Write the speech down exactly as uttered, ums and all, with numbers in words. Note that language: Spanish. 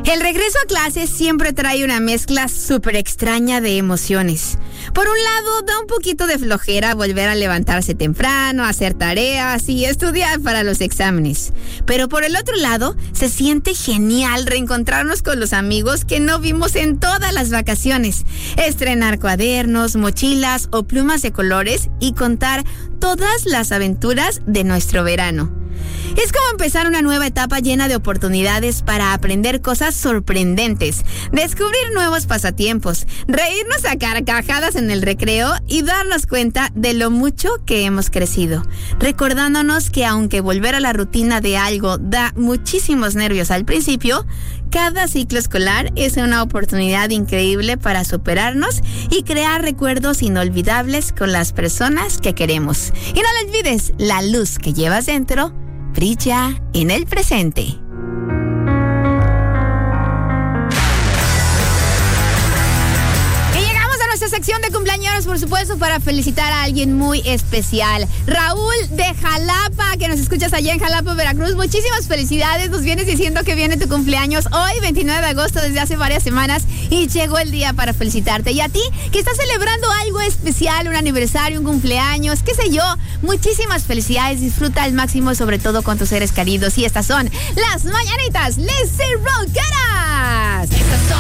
El regreso a clases siempre trae una mezcla súper extraña de emociones. Por un lado, da un poquito de flojera volver a levantarse temprano, hacer tareas y estudiar para los exámenes. Pero por el otro lado, se siente genial reencontrarnos con los amigos que no vimos en todas las vacaciones. Estrenar cuadernos, mochilas o plumas de colores y contar todas las aventuras de nuestro verano. Es como empezar una nueva etapa llena de oportunidades para aprender cosas sorprendentes, descubrir nuevos pasatiempos, reírnos a carcajadas en el recreo y darnos cuenta de lo mucho que hemos crecido, recordándonos que aunque volver a la rutina de algo da muchísimos nervios al principio, cada ciclo escolar es una oportunidad increíble para superarnos y crear recuerdos inolvidables con las personas que queremos. Y no lo olvides, la luz que llevas dentro brilla en el presente. Sección de cumpleaños, por supuesto, para felicitar a alguien muy especial. Raúl de Jalapa, que nos escuchas allá en Jalapa, Veracruz. Muchísimas felicidades. Nos vienes diciendo que viene tu cumpleaños hoy, veintinueve de agosto, desde hace varias semanas, y llegó el día para felicitarte. Y a ti, que estás celebrando algo especial, un aniversario, un cumpleaños, qué sé yo, muchísimas felicidades. Disfruta al máximo, sobre todo con tus seres queridos. Y estas son las mañanitas, Les Rockeras. Estas son